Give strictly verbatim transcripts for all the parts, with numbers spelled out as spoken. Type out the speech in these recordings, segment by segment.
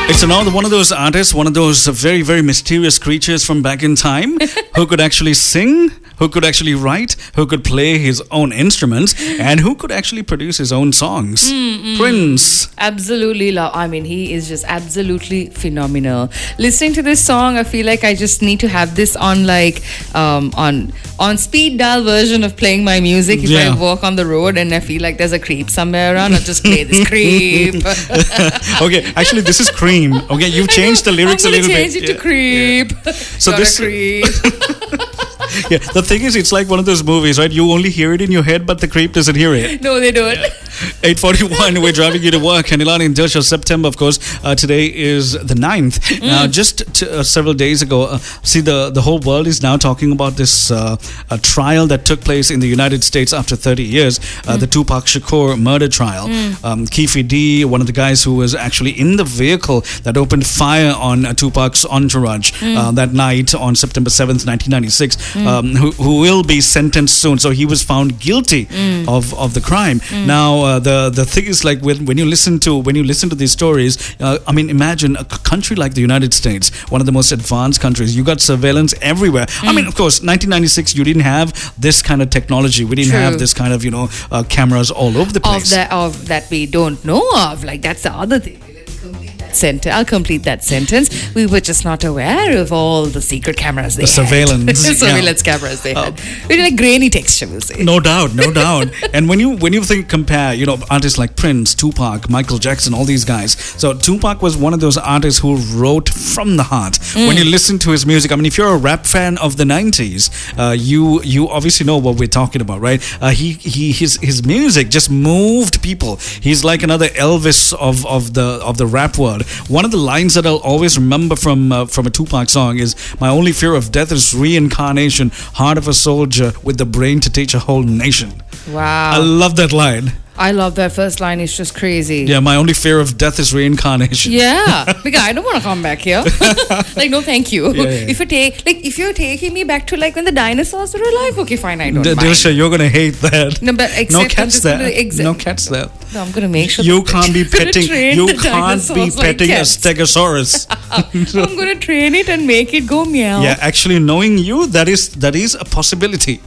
It's another one of those artists, one of those very, very mysterious creatures from back in time who could actually sing, who could actually write, who could play his own instruments, and who could actually produce his own songs. Mm-mm. Prince. Absolutely love. I mean, he is just absolutely phenomenal. Listening to this song, I feel like I just need to have this on like um, on on speed dial version of playing my music. If Yeah. I walk on the road and I feel like there's a creep somewhere around, I'll just play this creep. Okay, actually, this is Cream. Okay, you've changed the lyrics a I'm little gonna bit. change it to Yeah, creep. So Got this- a creep. Yeah, the thing is, it's like one of those movies, right? You only hear it in your head, but the creep doesn't hear it. No, they don't. eight forty-one, we're driving you to work. And Ilani and Dilsha, September, of course. Uh, today is the ninth. Now, just t- uh, several days ago, uh, see, the, the whole world is now talking about this uh, a trial that took place in the United States after thirty years, uh, the Tupac Shakur murder trial. Um, Keefe D, one of the guys who was actually in the vehicle that opened fire on uh, Tupac's entourage uh, that night on September seventh, nineteen ninety-six, um, who, who will be sentenced soon. So he was found guilty of, of the crime. Now, uh, the the thing is, like when, when you listen to when you listen to these stories, uh, I mean, imagine a c- country like the United States, one of the most advanced countries. You got surveillance everywhere. I mean, of course, nineteen ninety-six, you didn't have this kind of technology. We didn't True. have this kind of you know uh, cameras all over the Of place. that, of that we don't know of. Like, that's the other thing. Sent- I'll complete that sentence. We were just not aware of all the secret cameras they The had. surveillance, surveillance cameras they had. Very like grainy texture, we'll say. No doubt, no doubt. And when you when you think compare, you know, artists like Prince, Tupac, Michael Jackson, all these guys. So Tupac was one of those artists who wrote from the heart. When you listen to his music, I mean, if you're a rap fan of the nineties, uh, you you obviously know what we're talking about, right? Uh, he he his his music just moved people. He's like another Elvis of of the of the rap world. One of the lines that I'll always remember from uh, from a Tupac song is, "My only fear of death is reincarnation, heart of a soldier with the brain to teach a whole nation." Wow. I love that line. I love that first line. It's just crazy. Yeah, my only fear of death is reincarnation. Yeah, because I don't want to come back here. Like, no, thank you. Yeah, yeah. If you take, like, if you're taking me back to like when the dinosaurs were alive, okay, fine, I don't D- mind. Dilsha, you're gonna hate that. No, but except no I'm cats just there. gonna exa- no cats there. No, I'm gonna make sure You that- can't be I'm gonna petting. train You the can't be dinosaurs like petting a cats. stegosaurus. I'm gonna train it and make it go meow. Yeah, actually, knowing you, that is that is a possibility.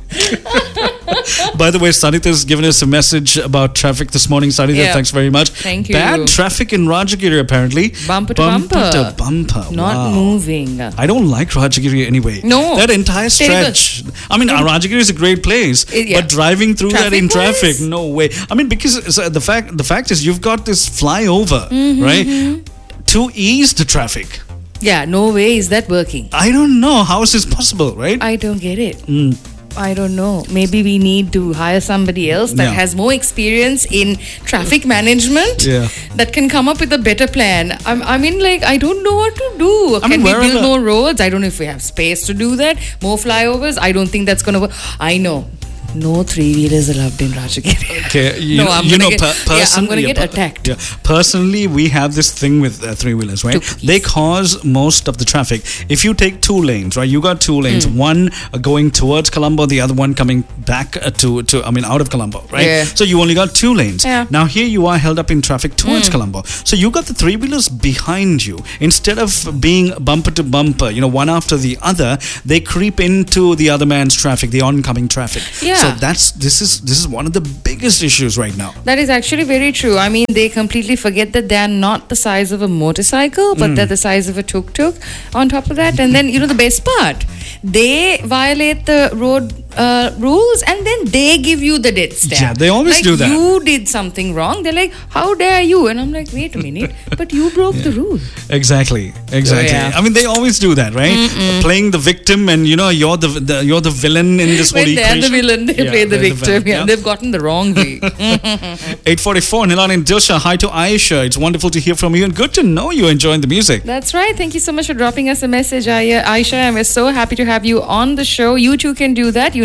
By the way, Sanita's given us a message about traffic this morning. Sanita, Yeah. thanks very much. Thank you. Bad traffic in Rajagiri, apparently. Bumper to bumper. bumper. to bumper. Not Wow. moving. I don't like Rajagiri anyway. No. That entire Terrible. stretch. I mean, Rajagiri is a great place, It- yeah. but driving through that in Traffic-wise? traffic, no way. I mean, because uh, the fact the fact is, you've got this flyover, Mm-hmm, right, to ease the traffic. Yeah, no way is that working. I don't know how is this possible, right? I don't get it. Mm. I don't know. Maybe we need to hire somebody else that Yeah. has more experience in traffic management Yeah. that can come up with a better plan. I'm, I mean, like, I don't know what to do. I Can mean, we wherever- build more roads? I don't know if we have space to do that. More flyovers? I don't think that's going to work. I know. No three-wheelers allowed in Rajagiri. Okay, you, No, I'm you gonna know, get- per- yeah, I'm person- gonna yeah, get per- attacked. Yeah. Personally, we have this thing with uh, three wheelers, right? Two- They cause most of the traffic. If you take two lanes, right? You got two lanes. Hmm. One uh, going towards Colombo, the other one coming back uh, to to I mean out of Colombo, right? Yeah. So you only got two lanes. Yeah. Now here you are held up in traffic towards Hmm. Colombo. So you got the three wheelers behind you. Instead of being bumper to bumper, you know, one after the other, they creep into the other man's traffic, the oncoming traffic. Yeah. So that's this is this is one of the biggest issues right now. That is actually very true. I mean, they completely forget that they are not the size of a motorcycle, but they're the size of a tuk-tuk on top of that. And then, you know, the best part, they violate the road uh, rules and then they give you the death stamp. Yeah, they always like, do that. You did something wrong. They're like, how dare you? And I'm like, wait a minute, but you broke the rule. Exactly, exactly. yeah. I mean, they always do that, right? Uh, Playing the victim, and you know, you're the, the you're the villain in this whole When they're the equation. villain, they Yeah, play the they're victim. villain, yeah, they've gotten the wrong way. eight forty-four, Nilan and Dilsha. Hi to Aisha. It's wonderful to hear from you, and good to know you're enjoying the music. That's right. Thank you so much for dropping us a message, Aisha. And we're so happy to have you on the show. You too can do that. You know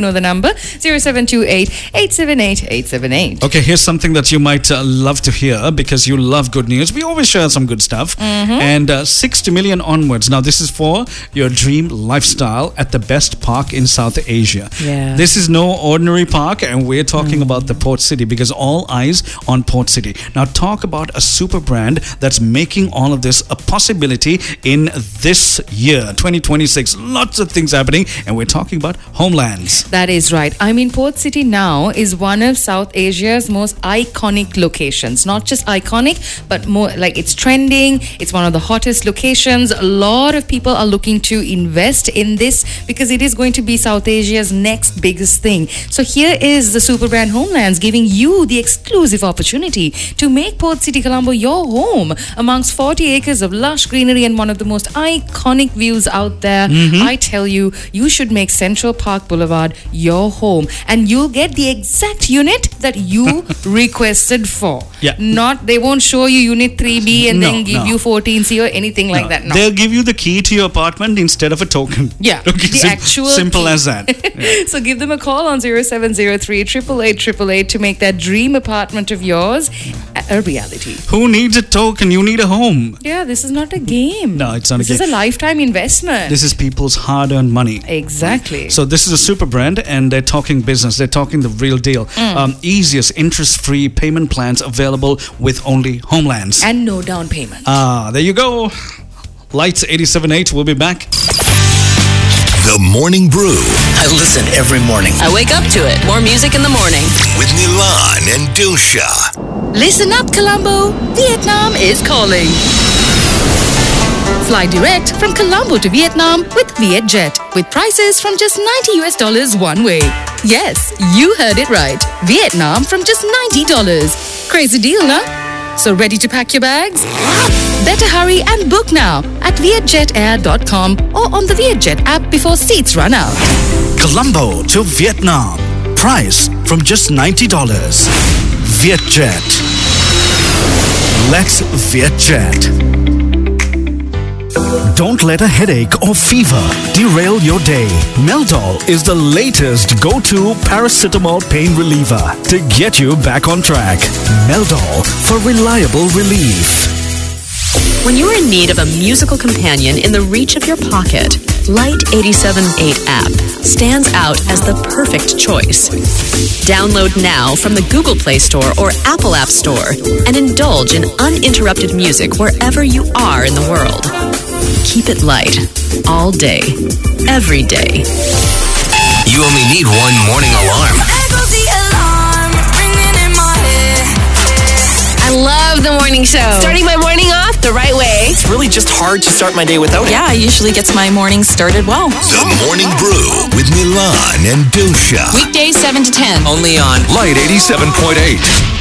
know the number, zero seven two eight, eight seven eight, eight seven eight. Okay, here's something that you might uh, love to hear because you love good news. We always share some good stuff. Mm-hmm. And uh, sixty million onwards. Now, this is for your dream lifestyle at the best park in South Asia. Yeah. This is no ordinary park, and we're talking mm. about the Port City because all eyes on Port City. Now, talk about a super brand that's making all of this a possibility in this year, twenty twenty-six. Lots of things happening, and we're talking about Homelands. That is right. I mean, Port City now is one of South Asia's most iconic locations. Not just iconic, but more like it's trending. It's one of the hottest locations. A lot of people are looking to invest in this because it is going to be South Asia's next biggest thing. So here is the super brand Homelands giving you the exclusive opportunity to make Port City, Colombo your home amongst forty acres of lush greenery and one of the most iconic views out there. Mm-hmm. I tell you, you should make Central Park Boulevard your home and you'll get the exact unit that you requested for. Yeah. Not, they won't show you unit three B and no, then give no. you fourteen C or anything like no. that. No. They'll give you the key to your apartment instead of a token. Yeah, okay, the sim- actual simple key. as that. Yeah. So give them a call on zero seven zero three, eight eight eight, eight eight eight to make that dream apartment of yours a reality. Who needs a token? You need a home. Yeah, this is not a game. No, it's not this a game. This is a lifetime investment. This is people's hard-earned money. Exactly. So this is a super brand, and they're talking business. They're talking the real deal. Mm. Um, easiest interest-free payment plans available with only Homelands. And no down payment. Ah, there you go. Lights eighty-seven point eight. We'll be back. The Morning Brew. I listen every morning. I wake up to it. More music in the morning. With Nilan and Dilsha. Listen up, Colombo. Vietnam is calling. Fly direct from Colombo to Vietnam with Vietjet. With prices from just ninety U S dollars one way. Yes, you heard it right. Vietnam from just ninety dollars. Crazy deal, nah? So ready to pack your bags? Better hurry and book now at vietjet air dot com or on the Vietjet app before seats run out. Colombo to Vietnam. Price from just ninety dollars. Vietjet. Let's Vietjet. Don't let a headache or fever derail your day. Meldol is the latest go-to paracetamol pain reliever to get you back on track. Meldol for reliable relief. When you're in need of a musical companion in the reach of your pocket, Light eighty-seven point eight app stands out as the perfect choice. Download now from the Google Play Store or Apple App Store and indulge in uninterrupted music wherever you are in the world. Keep it light, all day, every day. You only need one morning alarm. I love the morning show. Starting my morning off the right way. It's really just hard to start my day without it. Yeah, it usually gets my morning started well. The Morning Brew with Nilan and Dilsha. Weekdays seven to ten. Only on Light eighty-seven point eight.